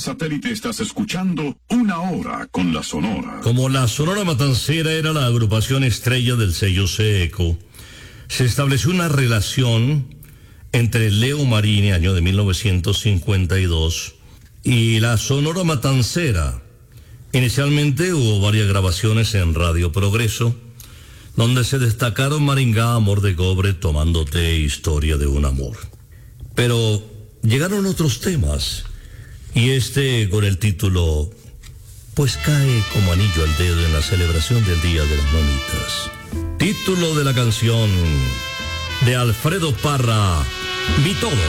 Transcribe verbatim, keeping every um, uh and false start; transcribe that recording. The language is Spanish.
satélite estás escuchando Una Hora con la Sonora. Como la Sonora Matancera era la agrupación estrella del sello Seco, se estableció una relación entre Leo Marini, año de mil novecientos cincuenta y dos, y la Sonora Matancera. Inicialmente hubo varias grabaciones en Radio Progreso, donde se destacaron Maringá, Amor de Cobre, Tomándote, Historia de un Amor. Pero llegaron otros temas, y este con el título Pues cae como anillo al dedo en la celebración del Día de las Mamitas. Título de la canción de Alfredo Parra, Mi Todo.